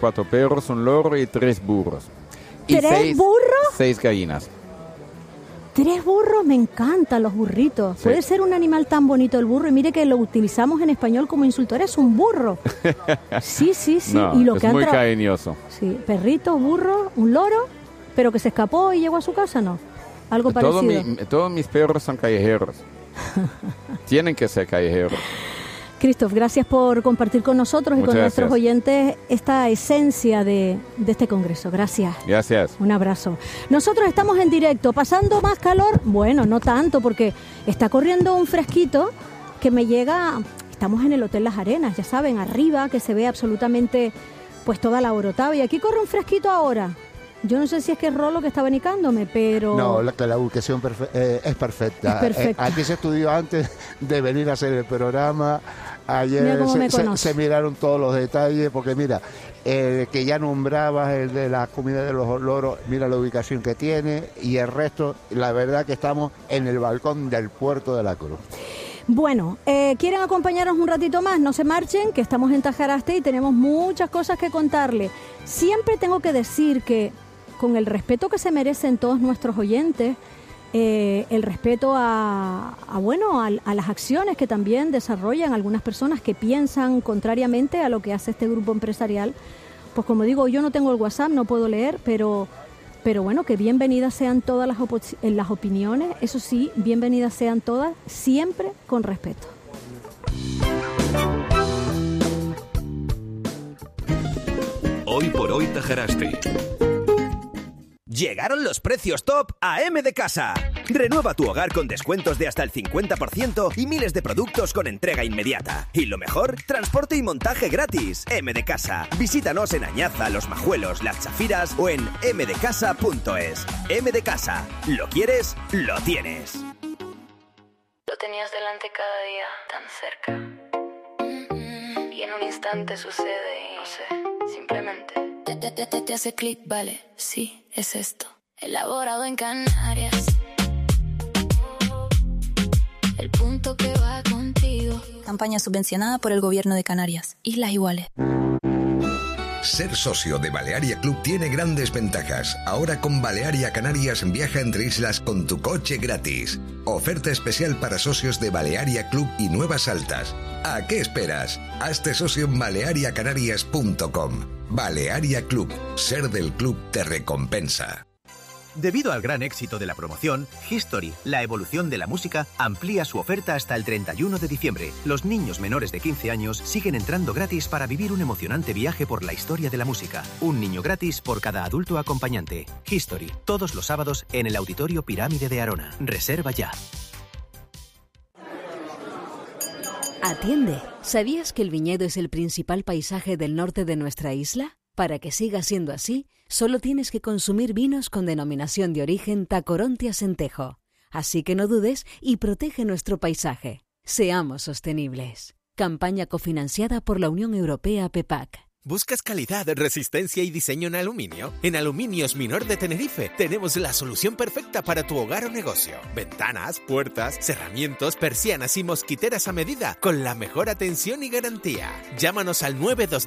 4 perros, un loro y 3 burros. Y ¿3 burros? 6 gallinas. 3 burros, me encantan los burritos. Sí. Puede ser un animal tan bonito el burro, y mire que lo utilizamos en español como insulto. Eres un burro. Sí. No, y lo es que han muy cariñoso. Sí, perrito, burro, un loro, pero que se escapó y llegó a su casa, ¿no? Algo parecido. Todos mis perros son callejeros. Tienen que ser callejeros. Christoph, gracias por compartir con nosotros y Muchas con nuestros gracias. oyentes esta esencia de este congreso. Gracias. Gracias. Un abrazo. Nosotros estamos en directo, pasando más calor. Bueno, no tanto, porque está corriendo un fresquito que me llega. Estamos en el Hotel Las Arenas, ya saben, arriba, que se ve absolutamente pues toda la Orotava. Y aquí corre un fresquito ahora. Yo no sé si es que es Rolo que está abanicándome, pero... No, la ubicación es perfecta. Es perfecta. Aquí se estudió antes de venir a hacer el programa. Mira Ayer cómo me conoce. se miraron todos los detalles, porque mira, el que ya nombrabas, el de la comida de los loros, mira la ubicación que tiene, y el resto, la verdad que estamos en el balcón del Puerto de la Cruz. Bueno, ¿quieren acompañarnos un ratito más? No se marchen, que estamos en Tajaraste y tenemos muchas cosas que contarle. Siempre tengo que decir que, con el respeto que se merecen todos nuestros oyentes, el respeto a las acciones que también desarrollan algunas personas que piensan contrariamente a lo que hace este grupo empresarial, pues como digo, yo no tengo el WhatsApp, no puedo leer, pero bueno, que bienvenidas sean todas las opiniones, eso sí, bienvenidas sean todas, siempre con respeto. Hoy por hoy Tajaraste. Llegaron los precios top a M de Casa. Renueva tu hogar con descuentos de hasta el 50% y miles de productos con entrega inmediata. Y lo mejor, transporte y montaje gratis. M de Casa. Visítanos en Añaza, Los Majuelos, Las Chafiras o en mdecasa.es. M de Casa. ¿Lo quieres? Lo tienes. Lo tenías delante cada día, tan cerca. Y en un instante sucede y no sé, simplemente te hace clic, vale, sí, es esto. Elaborado en Canarias. El punto que va contigo. Campaña subvencionada por el Gobierno de Canarias. Islas Iguales. Ser socio de Balearia Club tiene grandes ventajas. Ahora con Balearia Canarias viaja entre islas con tu coche gratis. Oferta especial para socios de Balearia Club y Nuevas Altas. ¿A qué esperas? Hazte socio en baleariacanarias.com. Balearia Club. Ser del club te recompensa. Debido al gran éxito de la promoción, History, la evolución de la música, amplía su oferta hasta el 31 de diciembre. Los niños menores de 15 años siguen entrando gratis para vivir un emocionante viaje por la historia de la música. Un niño gratis por cada adulto acompañante. History, todos los sábados en el Auditorio Pirámide de Arona. Reserva ya. Atiende. ¿Sabías que el viñedo es el principal paisaje del norte de nuestra isla? Para que siga siendo así, solo tienes que consumir vinos con denominación de origen Tacoronte Acentejo. Así que no dudes y protege nuestro paisaje. Seamos sostenibles. Campaña cofinanciada por la Unión Europea PEPAC. ¿Buscas calidad, resistencia y diseño en aluminio? En Aluminios Minor de Tenerife tenemos la solución perfecta para tu hogar o negocio. Ventanas, puertas, cerramientos, persianas y mosquiteras a medida con la mejor atención y garantía. Llámanos al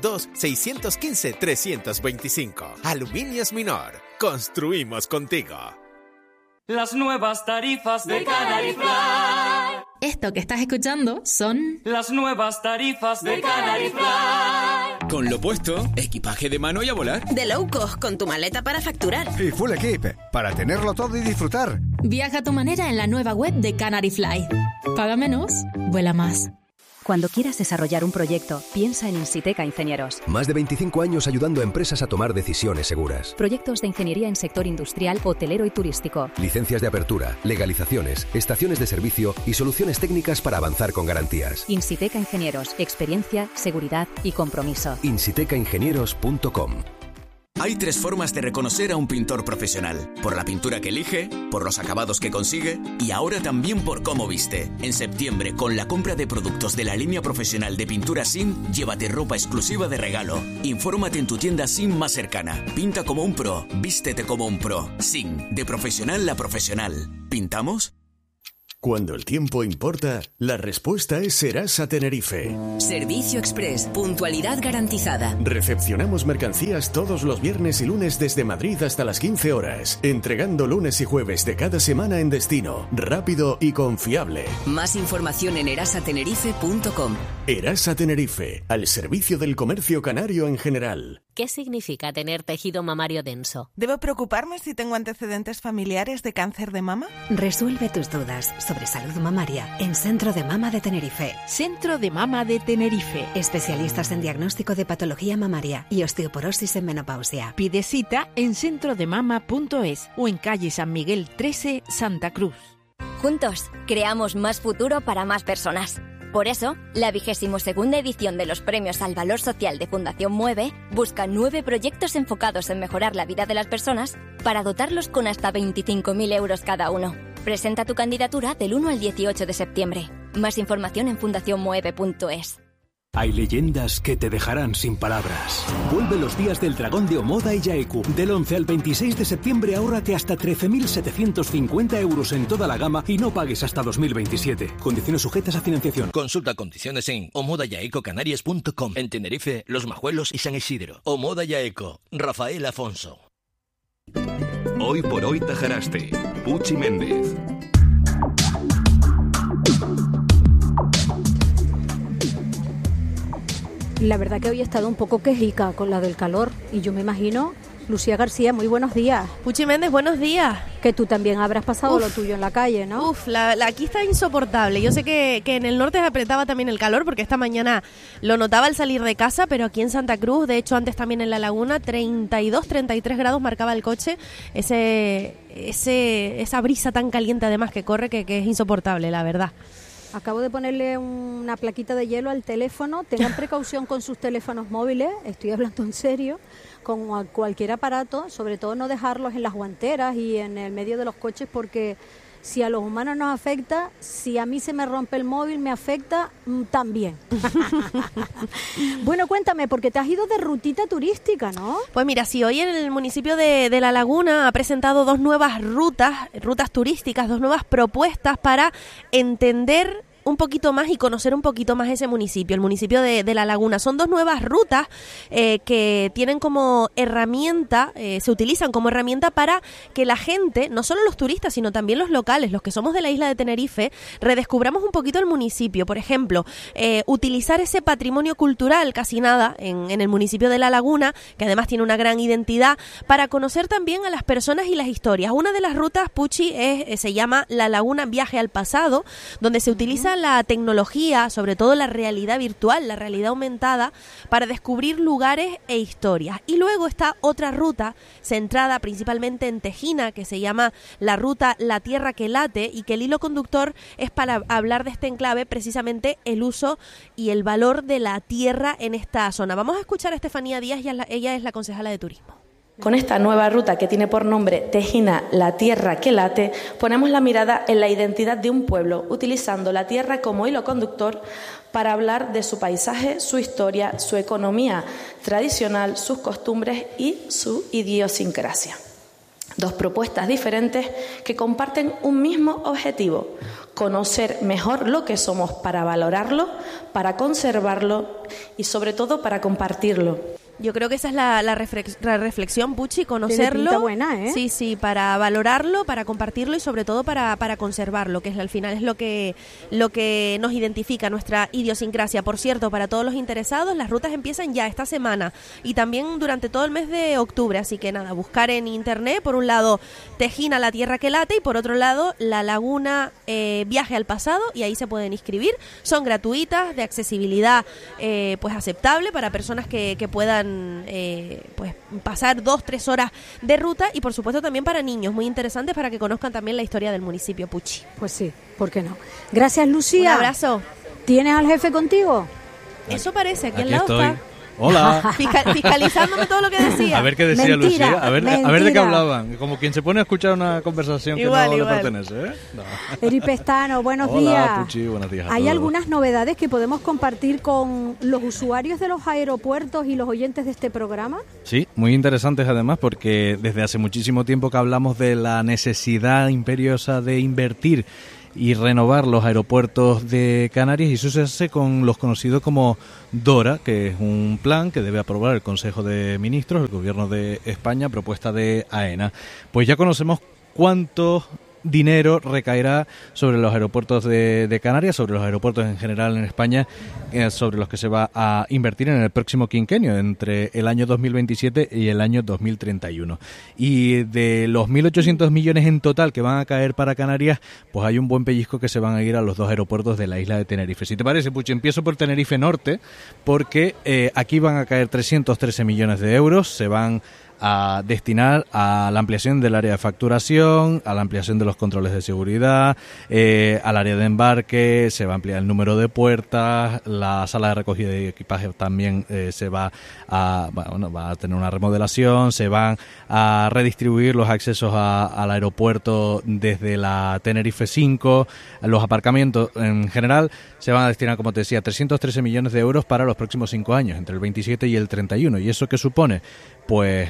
922-615-325. Aluminios Minor. Construimos contigo. Las nuevas tarifas de Canary Fly. Esto que estás escuchando son las nuevas tarifas de Canary Fly. Con lo puesto, equipaje de mano y a volar. De low cost, con tu maleta para facturar. Y full equip, para tenerlo todo y disfrutar. Viaja a tu manera en la nueva web de Canary Fly. Paga menos, vuela más. Cuando quieras desarrollar un proyecto, piensa en Insiteca Ingenieros. Más de 25 años ayudando a empresas a tomar decisiones seguras. Proyectos de ingeniería en sector industrial, hotelero y turístico. Licencias de apertura, legalizaciones, estaciones de servicio y soluciones técnicas para avanzar con garantías. Insiteca Ingenieros. Experiencia, seguridad y compromiso. insitecaingenieros.com. Hay 3 formas de reconocer a un pintor profesional. Por la pintura que elige, por los acabados que consigue y ahora también por cómo viste. En septiembre, con la compra de productos de la línea profesional de pintura SIM, llévate ropa exclusiva de regalo. Infórmate en tu tienda SIM más cercana. Pinta como un pro, vístete como un pro. SIM, de profesional a profesional. ¿Pintamos? Cuando el tiempo importa, la respuesta es Serasa Tenerife. Servicio Express, puntualidad garantizada. Recepcionamos mercancías todos los viernes y lunes desde Madrid hasta las 15 horas, entregando lunes y jueves de cada semana en destino, rápido y confiable. Más información en erasatenerife.com. Erasa Tenerife, al servicio del comercio canario en general. ¿Qué significa tener tejido mamario denso? ¿Debo preocuparme si tengo antecedentes familiares de cáncer de mama? Resuelve tus dudas sobre salud mamaria en Centro de Mama de Tenerife. Centro de Mama de Tenerife. Especialistas en diagnóstico de patología mamaria y osteoporosis en menopausia. Pide cita en centrodemama.es o en calle San Miguel 13, Santa Cruz. Juntos, creamos más futuro para más personas. Por eso, la 22ª edición de los Premios al Valor Social de Fundación Mueve busca 9 proyectos enfocados en mejorar la vida de las personas para dotarlos con hasta 25.000 euros cada uno. Presenta tu candidatura del 1 al 18 de septiembre. Más información en fundacionmoeve.es. Hay leyendas que te dejarán sin palabras. Vuelve los días del dragón de Omoda y Yaeku. Del 11 al 26 de septiembre ahórrate hasta 13.750 euros en toda la gama y no pagues hasta 2027. Condiciones sujetas a financiación. Consulta condiciones en omodayaecocanarias.com. En Tenerife, Los Majuelos y San Isidro. Omoda Yaeco. Rafael Afonso. Hoy por hoy Tajaraste. Puchi Méndez. La verdad que hoy he estado un poco quejica con la del calor y yo me imagino, Lucía García, muy buenos días. Puchi Méndez, buenos días. Que tú también habrás pasado lo tuyo en la calle, ¿no? Aquí está insoportable. Yo sé que en el norte apretaba también el calor porque esta mañana lo notaba al salir de casa, pero aquí en Santa Cruz, de hecho antes también en La Laguna, 32, 33 grados marcaba el coche. Esa brisa tan caliente además que corre que es insoportable, la verdad. Acabo de ponerle una plaquita de hielo al teléfono. Tengan precaución con sus teléfonos móviles, estoy hablando en serio, con cualquier aparato, sobre todo no dejarlos en las guanteras y en el medio de los coches, porque si a los humanos nos afecta, si a mí se me rompe el móvil, me afecta también. Bueno, cuéntame, porque te has ido de rutita turística, ¿no? Pues mira, sí, hoy en el municipio de La Laguna ha presentado 2 nuevas rutas turísticas, 2 nuevas propuestas para entender un poquito más y conocer un poquito más ese municipio, el municipio de La Laguna. Son 2 nuevas rutas que tienen como herramienta, se utilizan como herramienta para que la gente, no solo los turistas, sino también los locales, los que somos de la isla de Tenerife, redescubramos un poquito el municipio. Por ejemplo, utilizar ese patrimonio cultural, casi nada, en el municipio de La Laguna, que además tiene una gran identidad, para conocer también a las personas y las historias. Una de las rutas, Puchi, se llama La Laguna Viaje al Pasado, donde se utiliza la tecnología, sobre todo la realidad virtual, la realidad aumentada, para descubrir lugares e historias. Y luego está otra ruta centrada principalmente en Tejina, que se llama la ruta La Tierra que Late, y que el hilo conductor es para hablar de este enclave, precisamente el uso y el valor de la tierra en esta zona. Vamos a escuchar a Estefanía Díaz, ella es la concejala de turismo. Con esta nueva ruta que tiene por nombre Tejina, la tierra que late, ponemos la mirada en la identidad de un pueblo, utilizando la tierra como hilo conductor para hablar de su paisaje, su historia, su economía tradicional, sus costumbres y su idiosincrasia. 2 propuestas diferentes que comparten un mismo objetivo: conocer mejor lo que somos para valorarlo, para conservarlo y sobre todo para compartirlo. Yo creo que esa es la reflexión, Puchi, conocerlo. Tiene pinta buena, ¿eh? Sí, para valorarlo, para compartirlo y sobre todo para conservarlo, que al final es lo que nos identifica, nuestra idiosincrasia. Por cierto, para todos los interesados, las rutas empiezan ya esta semana y también durante todo el mes de octubre, así que nada, buscar en internet, por un lado, Tejina, la tierra que late, y por otro lado, La Laguna Viaje al Pasado, y ahí se pueden inscribir. Son gratuitas, de accesibilidad pues aceptable para personas que puedan pues pasar 2-3 horas de ruta, y por supuesto también para niños, muy interesantes para que conozcan también la historia del municipio, Puchi. Pues sí, ¿por qué no? Gracias, Lucía. Un abrazo. ¿Tienes al jefe contigo? Eso parece, aquí al lado estoy. Está. Hola. Fiscalizándome todo lo que decía. A ver qué decía Mentira, Lucía. A ver de qué hablaban. Como quien se pone a escuchar una conversación igual, que no igual le pertenece, ¿eh? No. Eri Pestano, buenos Hola, días. Puchi, buenos días a ¿Hay todos. algunas novedades que podemos compartir con los usuarios de los aeropuertos y los oyentes de este programa? Sí, muy interesantes además, porque desde hace muchísimo tiempo que hablamos de la necesidad imperiosa de invertir y renovar los aeropuertos de Canarias, y eso se hace con los conocidos como DORA, que es un plan que debe aprobar el Consejo de Ministros, el Gobierno de España, propuesta de AENA. Pues ya conocemos cuánto dinero recaerá sobre los aeropuertos de Canarias, sobre los aeropuertos en general en España, sobre los que se va a invertir en el próximo quinquenio, entre el año 2027 y el año 2031. Y de los 1.800 millones en total que van a caer para Canarias, pues hay un buen pellizco que se van a ir a los dos aeropuertos de la isla de Tenerife. Si te parece, Puchi, empiezo por Tenerife Norte, porque aquí van a caer 313 millones de euros, se van a destinar a la ampliación del área de facturación, a la ampliación de los controles de seguridad, al área de embarque, se va a ampliar el número de puertas, la sala de recogida de equipaje también va a tener una remodelación, se van a redistribuir los accesos al aeropuerto desde la Tenerife 5, los aparcamientos en general se van a destinar, como te decía, 313 millones de euros para los próximos 5 años, entre el 27 y el 31, y eso que supone pues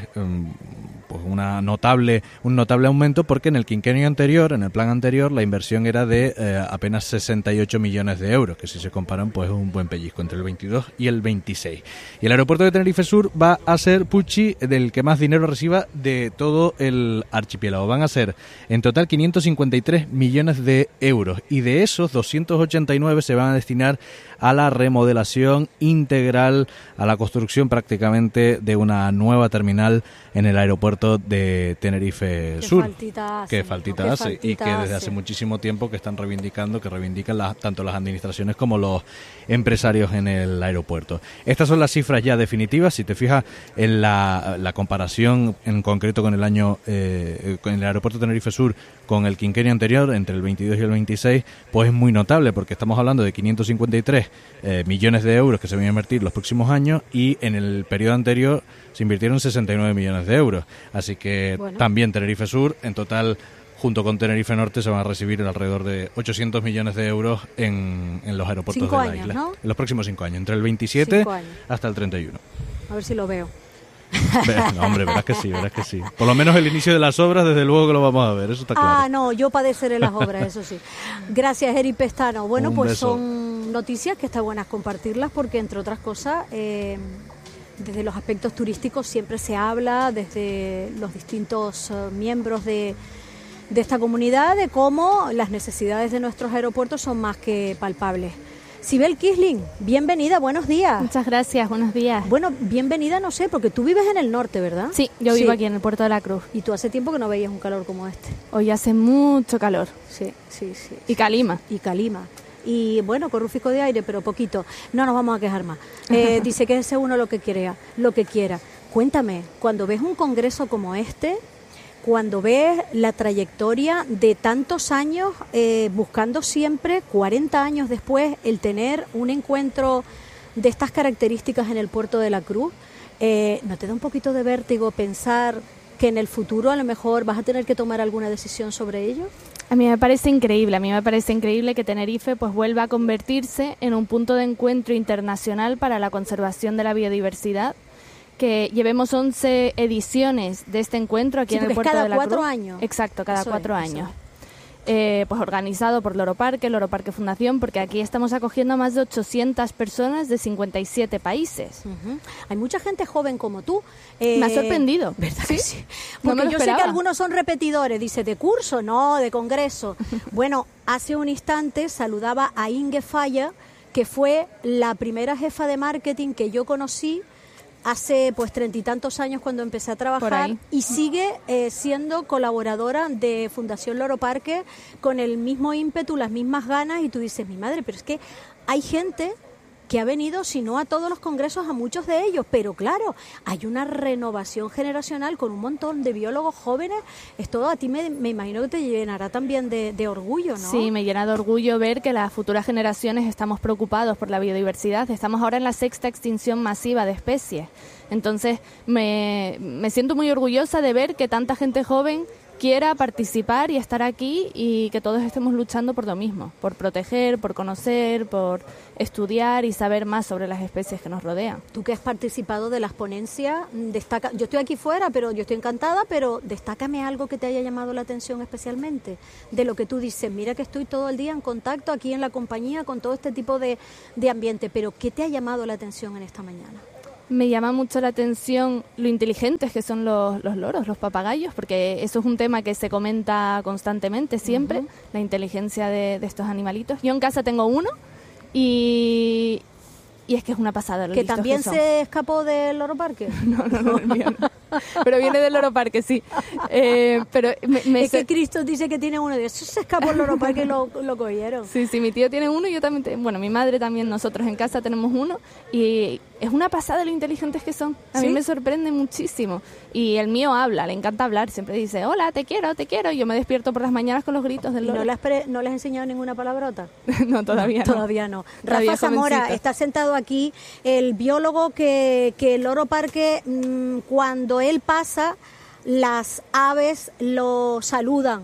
un notable aumento, porque en el quinquenio anterior, en el plan anterior, la inversión era de apenas 68 millones de euros, que si se comparan pues es un buen pellizco entre el 22 y el 26. Y el aeropuerto de Tenerife Sur va a ser, Puchi, del que más dinero reciba de todo el archipiélago. Van a ser en total 553 millones de euros, y de esos 289 se van a destinar a la remodelación integral, a la construcción prácticamente de una nueva terminal en el aeropuerto de Tenerife Sur. Qué faltita hace, y que desde hace muchísimo tiempo que reivindican tanto las administraciones como los empresarios en el aeropuerto. Estas son las cifras ya definitivas. Si te fijas en la comparación en concreto con el año con el aeropuerto de Tenerife Sur con el quinquenio anterior, entre el 22 y el 26, pues es muy notable, porque estamos hablando de 553 millones de euros que se van a invertir los próximos años, y en el periodo anterior se invirtieron 69 millones de euros. Así que también Tenerife Sur, en total, junto con Tenerife Norte, se van a recibir alrededor de 800 millones de euros en los aeropuertos de la isla. ¿No? En los próximos 5 años, entre el 27 hasta el 31. A ver si lo veo. No, hombre, verás que sí. Por lo menos el inicio de las obras, desde luego que lo vamos a ver, eso está claro. Ah, no, yo padeceré las obras, eso sí. Gracias, Eri Pestano. Bueno, pues beso. Son noticias que está buenas compartirlas, porque, entre otras cosas, desde los aspectos turísticos siempre se habla, desde los distintos miembros de esta comunidad, de cómo las necesidades de nuestros aeropuertos son más que palpables. Sibel Kisling, bienvenida, buenos días. Muchas gracias, buenos días. Bueno, bienvenida, no sé, porque tú vives en el norte, ¿verdad? Sí, yo vivo aquí en el Puerto de la Cruz. ¿Y tú hace tiempo que no veías un calor como este? Hoy hace mucho calor. Sí. Y calima. Y bueno, con rúfico de aire, pero poquito. No nos vamos a quejar más. Dice que ese uno lo que quiera. Cuéntame, cuando ves un congreso como este, cuando ves la trayectoria de tantos años, buscando siempre, 40 años después, el tener un encuentro de estas características en el Puerto de la Cruz, ¿no te da un poquito de vértigo pensar que en el futuro a lo mejor vas a tener que tomar alguna decisión sobre ello? A mí me parece increíble que Tenerife pues vuelva a convertirse en un punto de encuentro internacional para la conservación de la biodiversidad, que llevemos 11 ediciones de este encuentro aquí en el Puerto de la Cruz. ¿Cada 4 años? Exacto, cada 4 años. Pues organizado por Loro Parque Fundación, porque aquí estamos acogiendo a más de 800 personas de 57 países. Hay mucha gente joven como tú. Me ha sorprendido. ¿Verdad que sí? Porque yo sé que algunos son repetidores, dice, ¿de curso? No, de congreso. Bueno, hace un instante saludaba a Inge Falla, que fue la primera jefa de marketing que yo conocí hace pues 30 y tantos años cuando empecé a trabajar, y sigue siendo colaboradora de Fundación Loro Parque con el mismo ímpetu, las mismas ganas, y tú dices, mi madre, pero es que hay gente que ha venido, si no a todos los congresos, a muchos de ellos, pero claro, hay una renovación generacional con un montón de biólogos jóvenes. Esto a ti me imagino que te llenará también de orgullo, ¿no? Sí, me llena de orgullo ver que las futuras generaciones estamos preocupados por la biodiversidad. Estamos ahora en la 6ª extinción masiva de especies. Entonces me siento muy orgullosa de ver que tanta gente joven quiera participar y estar aquí y que todos estemos luchando por lo mismo, por proteger, por conocer, por estudiar y saber más sobre las especies que nos rodean. Tú que has participado de las ponencias, destaca, yo estoy aquí fuera, pero yo estoy encantada, pero destácame algo que te haya llamado la atención especialmente, de lo que tú dices, mira que estoy todo el día en contacto aquí en la compañía con todo este tipo de ambiente, pero ¿qué te ha llamado la atención en esta mañana? Me llama mucho la atención lo inteligentes que son los loros, los papagayos, porque eso es un tema que se comenta constantemente siempre, la inteligencia de estos animalitos. Yo en casa tengo uno y es que es una pasada. ¿Que también se escapó del loro parque? No, el mío no. Pero viene del loro parque, sí. Pero es que Cristo dice que tiene uno de esos, se escapó el loro parque y lo cogieron. Sí, mi tío tiene uno y yo también, mi madre también, nosotros en casa tenemos uno y es una pasada lo inteligentes que son. A mí me sorprende muchísimo. Y el mío habla, le encanta hablar, siempre dice, hola, te quiero. Y yo me despierto por las mañanas con los gritos del loro. ¿No le has enseñado ninguna palabrota? No, todavía no. Todavía no. Rafa Zamora está sentado aquí, el biólogo que el loro parque, cuando él pasa, las aves lo saludan.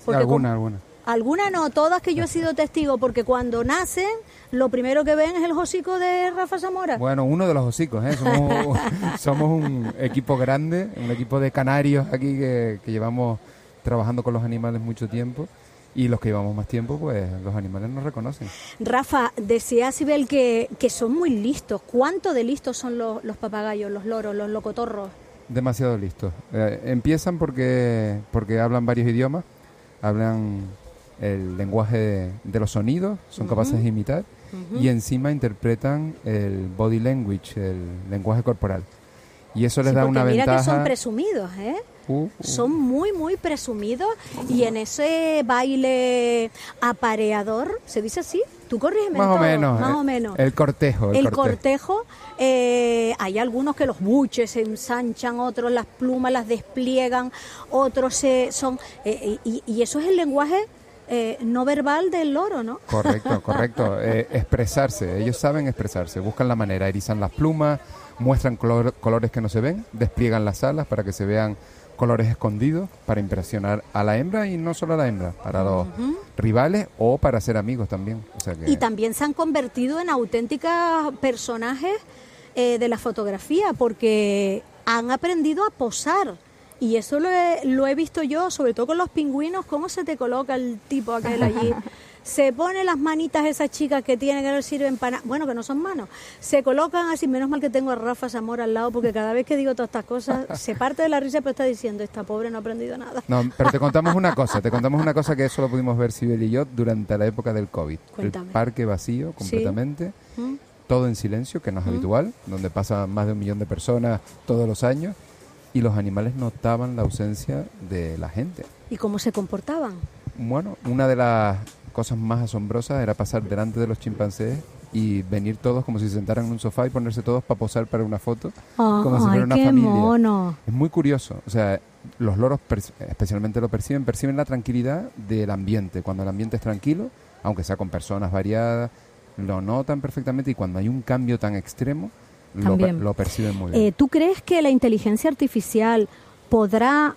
Algunas no, todas que yo he sido testigo, porque cuando nacen, lo primero que ven es el hocico de Rafa Zamora. Bueno, uno de los hocicos, ¿eh? Somos un equipo grande, un equipo de canarios aquí que llevamos trabajando con los animales mucho tiempo. Y los que llevamos más tiempo, pues los animales nos reconocen. Rafa, decía Sibel que son muy listos. ¿Cuánto de listos son los papagayos, los loros, los locotorros? Demasiado listos. Empiezan porque hablan varios idiomas, hablan el lenguaje de los sonidos, son capaces de imitar, y encima interpretan el body language, el lenguaje corporal. Y eso les da una ventaja. Mira que son presumidos, ¿eh? Son muy, muy presumidos, y en ese baile apareador, ¿se dice así? Tú corrígeme más todo. O menos. El cortejo. El cortejo, hay algunos que los buches se ensanchan, otros las plumas las despliegan, otros son... y eso es el lenguaje no verbal del loro, ¿no? Correcto. Expresarse, ellos saben expresarse, buscan la manera, erizan las plumas, muestran colores que no se ven, despliegan las alas para que se vean colores escondidos, para impresionar a la hembra, y no solo a la hembra, para los rivales o para ser amigos también. O sea que... Y también se han convertido en auténticos personajes de la fotografía, porque han aprendido a posar. Y eso lo he visto yo, sobre todo con los pingüinos, cómo se te coloca el tipo aquel allí. Se pone las manitas esas chicas que tienen, que no sirven para nada, bueno, que no son manos, se colocan así. Menos mal que tengo a Rafa Zamora al lado, porque cada vez que digo todas estas cosas se parte de la risa, pero está diciendo, esta pobre no ha aprendido nada. No, pero te contamos una cosa que eso lo pudimos ver Sibel y yo durante la época del COVID. Cuéntame. El parque vacío completamente, todo en silencio, que no es habitual, donde pasan más de 1 millón de personas todos los años, y los animales notaban la ausencia de la gente. ¿Y cómo se comportaban? Bueno, una de las cosas más asombrosas era pasar delante de los chimpancés y venir todos como si se sentaran en un sofá y ponerse todos para posar para una foto, como si fuera una familia. Mono. Es muy curioso. O sea, los loros especialmente lo perciben la tranquilidad del ambiente. Cuando el ambiente es tranquilo, aunque sea con personas variadas, lo notan perfectamente, y cuando hay un cambio tan extremo, lo perciben muy bien. ¿Tú crees que la inteligencia artificial podrá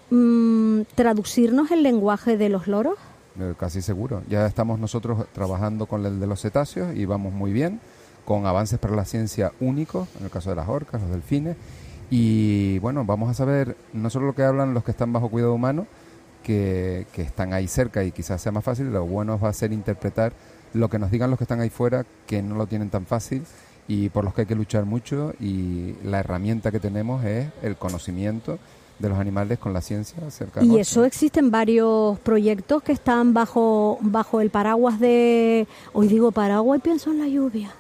traducirnos el lenguaje de los loros? Casi seguro. Ya estamos nosotros trabajando con el de los cetáceos y vamos muy bien, con avances para la ciencia únicos, en el caso de las orcas, los delfines, y bueno, vamos a saber no solo lo que hablan los que están bajo cuidado humano, que están ahí cerca y quizás sea más fácil. Lo bueno va a ser interpretar lo que nos digan los que están ahí fuera, que no lo tienen tan fácil y por los que hay que luchar mucho, y la herramienta que tenemos es el conocimiento de los animales con la ciencia cerca. Y eso existen varios proyectos que están bajo el paraguas de... Hoy digo paraguas y pienso en la lluvia.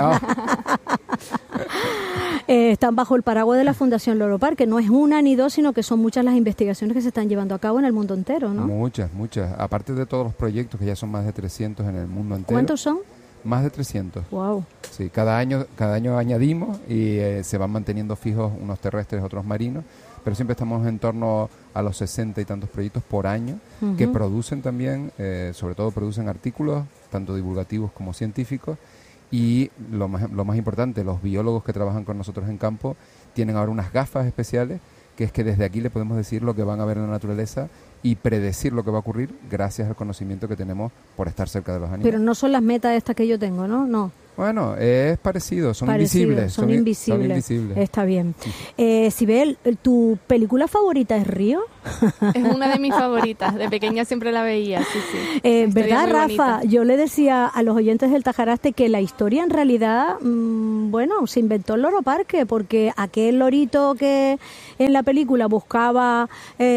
Están bajo el paraguas de la Fundación Loro Parque. No es una ni dos, sino que son muchas las investigaciones que se están llevando a cabo en el mundo entero, ¿no? Muchas. Aparte de todos los proyectos, que ya son más de 300 en el mundo entero. ¿Cuántos son? Más de 300. Wow. Sí, cada año añadimos y se van manteniendo fijos, unos terrestres, otros marinos, pero siempre estamos en torno a los 60 y tantos proyectos por año, que producen también, sobre todo producen artículos, tanto divulgativos como científicos, y lo más importante, los biólogos que trabajan con nosotros en campo tienen ahora unas gafas especiales que es que desde aquí le podemos decir lo que van a ver en la naturaleza y predecir lo que va a ocurrir gracias al conocimiento que tenemos por estar cerca de los animales. Pero no son las metas estas que yo tengo, ¿no? No. Bueno, es parecido, son invisibles. Son invisibles. Está bien. Sibel, ¿tu película favorita es Río? Es una de mis favoritas. De pequeña siempre la veía, sí. ¿Verdad, Rafa? Bonita. Yo le decía a los oyentes del Tajaraste que la historia en realidad, se inventó el Loro Parque, porque aquel lorito que en la película buscaba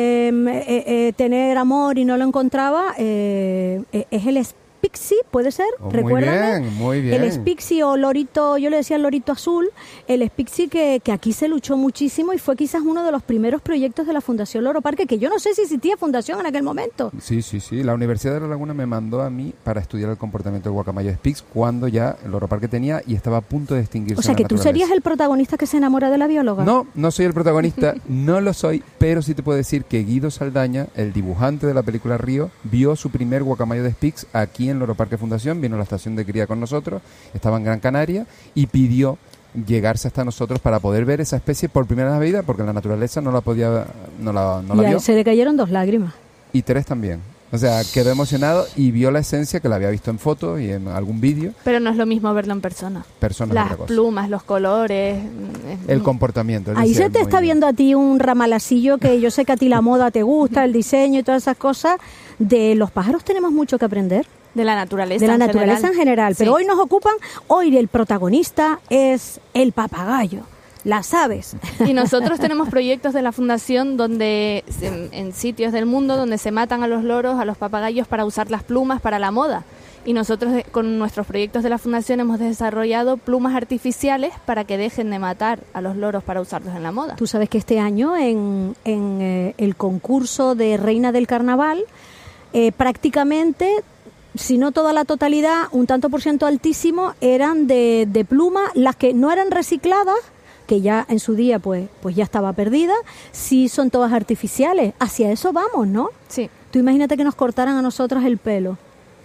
tener amor y no lo encontraba, es el Spixie, ¿puede ser? ¿Recuerdan? Muy bien. El Spixie o lorito, yo le decía el lorito azul, el Spixie que aquí se luchó muchísimo y fue quizás uno de los primeros proyectos de la Fundación Loro Parque, que yo no sé si existía fundación en aquel momento. Sí. La Universidad de La Laguna me mandó a mí para estudiar el comportamiento del guacamayo de Spix cuando ya el Loro Parque tenía y estaba a punto de extinguirse. O sea, que tú serías el protagonista que se enamora de la bióloga. No soy el protagonista, no lo soy, pero sí te puedo decir que Guido Saldaña, el dibujante de la película Río, vio su primer guacamayo de Spix aquí en Loro Parque Fundación, vino a la estación de cría con nosotros, estaba en Gran Canaria y pidió llegarse hasta nosotros para poder ver esa especie por primera vez en la vida, porque en la naturaleza no la vio. Se le cayeron 2 lágrimas. Y 3 también. O sea, quedó emocionado y vio la esencia que la había visto en fotos y en algún vídeo. Pero no es lo mismo verlo en persona. Las plumas, los colores. El comportamiento. Ahí se te está viendo a ti un ramalacillo que yo sé que a ti la moda te gusta, el diseño y todas esas cosas. De los pájaros tenemos mucho que aprender. De la naturaleza. De la naturaleza en general. Pero hoy nos ocupan, hoy el protagonista es el papagayo. Las aves. Y nosotros tenemos proyectos de la Fundación donde en sitios del mundo donde se matan a los loros, a los papagayos para usar las plumas para la moda. Y nosotros con nuestros proyectos de la Fundación hemos desarrollado plumas artificiales para que dejen de matar a los loros para usarlos en la moda. Tú sabes que este año en el concurso de Reina del Carnaval, prácticamente, si no toda la totalidad, un tanto por ciento altísimo, eran de pluma, las que no eran recicladas, que ya en su día pues ya estaba perdida, sí son todas artificiales. Hacia eso vamos, ¿no? Sí. Tú imagínate que nos cortaran a nosotros el pelo.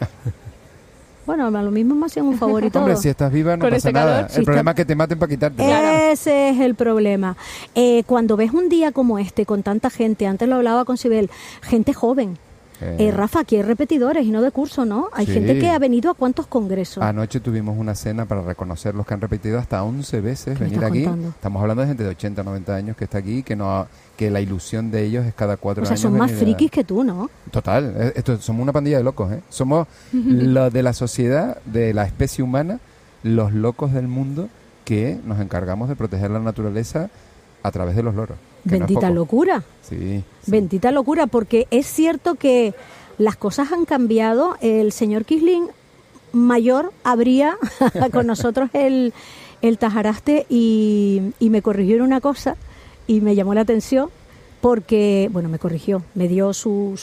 Bueno, a lo mismo me hacían un favor y todo. Hombre, si estás viva no pasa nada. El problema es que te maten para quitarte. Ese es el problema. Cuando ves un día como este, con tanta gente, antes lo hablaba con Sibel, gente joven. Rafa, aquí hay repetidores y no de curso, ¿no? Hay gente que ha venido a cuántos congresos. Anoche tuvimos una cena para reconocer los que han repetido hasta 11 veces venir aquí. Contando? Estamos hablando de gente de 80, 90 años que está aquí, que la ilusión de ellos es cada 4 años. O sea, son más frikis que tú, ¿no? Total. Somos una pandilla de locos, ¿eh? Somos los de la sociedad, de la especie humana, los locos del mundo que nos encargamos de proteger la naturaleza a través de los loros. Bendita locura. Sí. Bendita locura, porque es cierto que las cosas han cambiado. El señor Quisling mayor abría con nosotros el Tajaraste y me corrigió en una cosa y me llamó la atención porque, me corrigió, me dio su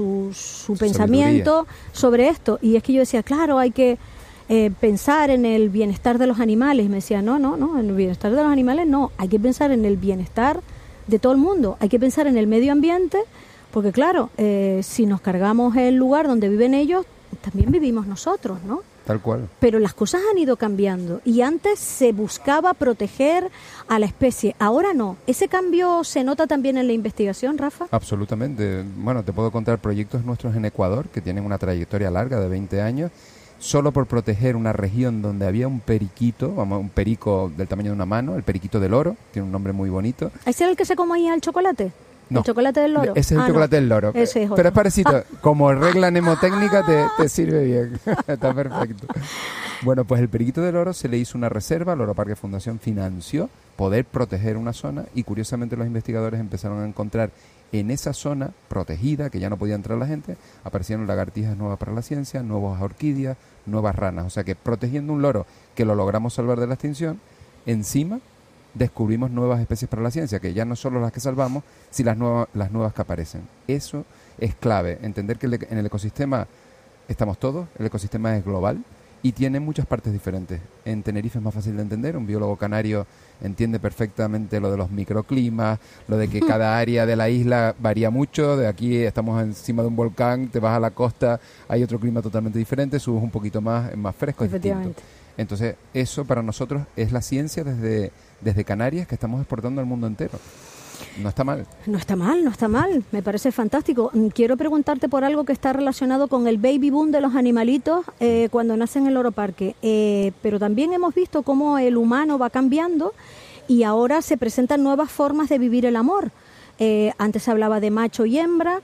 pensamiento sobre esto. Y es que yo decía, claro, hay que pensar en el bienestar de los animales. Y me decía, no, en el bienestar de los animales no, hay que pensar en el bienestar de todo el mundo, hay que pensar en el medio ambiente, porque claro, si nos cargamos el lugar donde viven ellos, también vivimos nosotros, ¿no? Tal cual. Pero las cosas han ido cambiando y antes se buscaba proteger a la especie, ahora no. ¿Ese cambio se nota también en la investigación, Rafa? Absolutamente. Bueno, te puedo contar proyectos nuestros en Ecuador que tienen una trayectoria larga de 20 años, solo por proteger una región donde había un periquito, un perico del tamaño de una mano, el periquito del loro, tiene un nombre muy bonito. ¿Ese es el que se come ahí al chocolate? No. ¿El chocolate del loro? Ese es el chocolate del loro. Ese es otro. Pero es parecido. Como regla mnemotécnica te sirve bien. Está perfecto. Bueno, pues el periquito del oro se le hizo una reserva, Loro Parque Fundación financió poder proteger una zona y curiosamente los investigadores empezaron a encontrar en esa zona protegida, que ya no podía entrar la gente, aparecieron lagartijas nuevas para la ciencia, nuevas orquídeas, nuevas ranas. O sea que protegiendo un loro que lo logramos salvar de la extinción, encima descubrimos nuevas especies para la ciencia, que ya no solo las que salvamos, sino las nuevas que aparecen. Eso es clave, entender que en el ecosistema estamos todos, el ecosistema es global y tiene muchas partes diferentes. En Tenerife es más fácil de entender, un biólogo canario entiende perfectamente lo de los microclimas, lo de que cada área de la isla varía mucho, de aquí estamos encima de un volcán, te vas a la costa, hay otro clima totalmente diferente, subes un poquito más, es más fresco, es distinto. Entonces, eso para nosotros es la ciencia desde Canarias que estamos exportando al mundo entero. No está mal. No está mal, no está mal. Me parece fantástico. Quiero preguntarte por algo que está relacionado con el baby boom de los animalitos cuando nacen en el Loro Parque. Pero también hemos visto cómo el humano va cambiando y ahora se presentan nuevas formas de vivir el amor. Antes se hablaba de macho y hembra,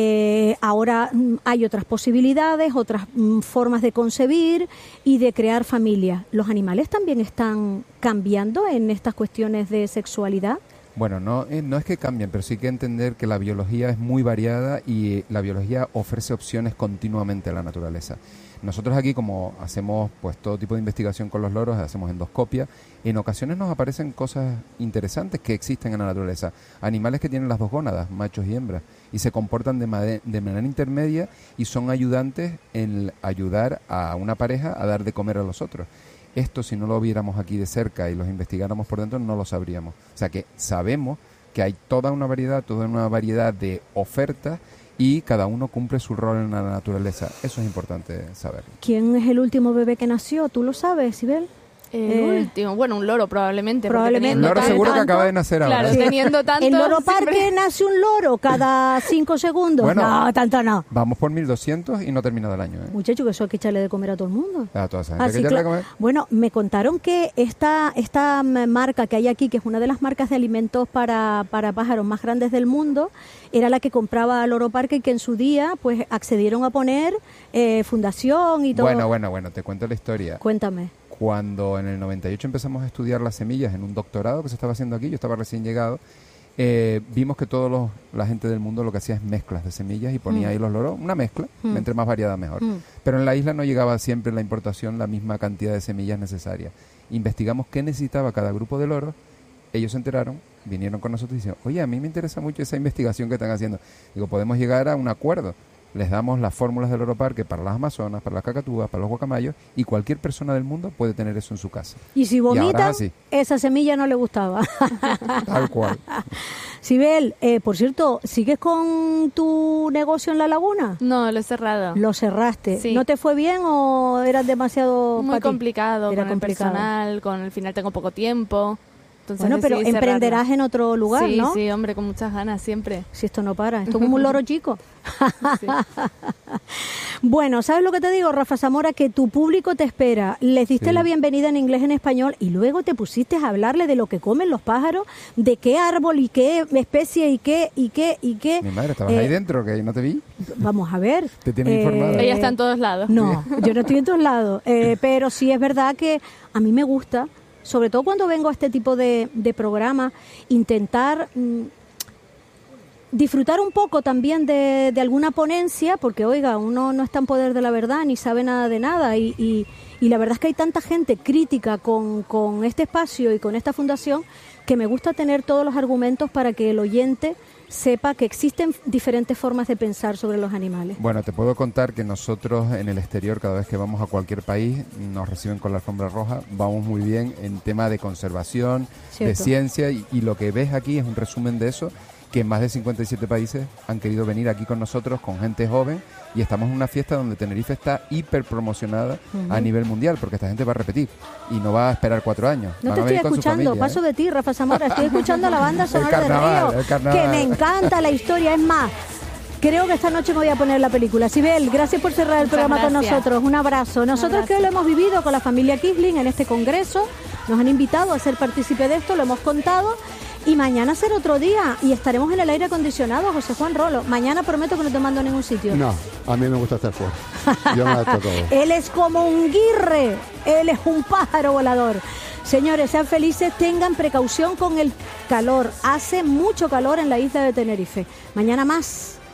ahora hay otras posibilidades, otras formas de concebir y de crear familia. ¿Los animales también están cambiando en estas cuestiones de sexualidad? Bueno, no es que cambien, pero sí hay que entender que la biología es muy variada y la biología ofrece opciones continuamente a la naturaleza. Nosotros aquí, como hacemos pues todo tipo de investigación con los loros, hacemos endoscopia, en ocasiones nos aparecen cosas interesantes que existen en la naturaleza. Animales que tienen las dos gónadas, machos y hembras, y se comportan de manera intermedia y son ayudantes en ayudar a una pareja a dar de comer a los otros. Esto, si no lo viéramos aquí de cerca y los investigáramos por dentro, no lo sabríamos. O sea que sabemos que hay toda una variedad de ofertas y cada uno cumple su rol en la naturaleza. Eso es importante saber. ¿Quién es el último bebé que nació? ¿Tú lo sabes, Sibel? El último, bueno, un loro probablemente. El loro seguro que acaba de nacer ahora. Claro, teniendo tanto. ¿En Loro Parque nace un loro cada 5 segundos? Bueno, no, tanto no. Vamos por 1.200 y no terminado el año. Muchacho, que eso hay que echarle de comer a todo el mundo. A toda esa gente hay que echarle de comer. Bueno, me contaron que esta marca que hay aquí, que es una de las marcas de alimentos para pájaros más grandes del mundo, era la que compraba a Loro Parque y que en su día pues accedieron a poner fundación y todo. Bueno, te cuento la historia. Cuéntame. Cuando en el 98 empezamos a estudiar las semillas en un doctorado que se estaba haciendo aquí, yo estaba recién llegado, vimos que la gente del mundo lo que hacía es mezclas de semillas y ponía ahí los loros, una mezcla, entre más variada mejor. Pero en la isla no llegaba siempre en la importación la misma cantidad de semillas necesarias. Investigamos qué necesitaba cada grupo de loros, ellos se enteraron, vinieron con nosotros y dijeron, oye, a mí me interesa mucho esa investigación que están haciendo. Digo, podemos llegar a un acuerdo. Les damos las fórmulas del Loro Parque para las amazonas, para las cacatúas, para los guacamayos, y cualquier persona del mundo puede tener eso en su casa. Y si vomitan, esa semilla no le gustaba. Tal cual. Sibel, por cierto, ¿sigues con tu negocio en La Laguna? No, lo he cerrado. ¿Lo cerraste? Sí. ¿No te fue bien o eras demasiado muy complicado? Era con complicado. El personal, con el final tengo poco tiempo. Entonces, bueno, pero emprenderás en otro lugar, ¿no? Sí, hombre, con muchas ganas, siempre. Si esto no para, esto es como un loro chico. Sí. Bueno, ¿sabes lo que te digo, Rafa Zamora? Que tu público te espera. Les diste la bienvenida en inglés, en español, y luego te pusiste a hablarle de lo que comen los pájaros, de qué árbol y qué especie y qué. Mi madre, ¿estabas ahí dentro, que no te vi? Vamos a ver. Te tiene informada. Ella está en todos lados. No, yo no estoy en todos lados. Pero sí es verdad que a mí me gusta, sobre todo cuando vengo a este tipo de programa, intentar disfrutar un poco también de alguna ponencia, porque oiga, uno no está en poder de la verdad ni sabe nada de nada y la verdad es que hay tanta gente crítica con este espacio y con esta fundación que me gusta tener todos los argumentos para que el oyente sepa que existen diferentes formas de pensar sobre los animales. Bueno, te puedo contar que nosotros en el exterior, cada vez que vamos a cualquier país, nos reciben con la alfombra roja, vamos muy bien en tema de conservación, de ciencia, y lo que ves aquí es un resumen de eso, que más de 57 países han querido venir aquí con nosotros, con gente joven, y estamos en una fiesta donde Tenerife está hiper promocionada a nivel mundial, porque esta gente va a repetir y no va a esperar 4 años. No te estoy escuchando, paso de ti, Rafa Zamora, estoy escuchando la banda sonora de Río, que me encanta la historia, es más, creo que esta noche me voy a poner la película. Sibel, gracias por cerrar el programa con nosotros, un abrazo. Nosotros que lo hemos vivido con la familia Quisling en este congreso, nos han invitado a ser partícipe de esto, lo hemos contado. Y mañana será otro día y estaremos en el aire acondicionado, José Juan Rolo. Mañana prometo que no te mando a ningún sitio. No, a mí me gusta estar fuera. Yo me adapto a todo. Él es como un guirre, él es un pájaro volador. Señores, sean felices, tengan precaución con el calor. Hace mucho calor en la isla de Tenerife. Mañana más.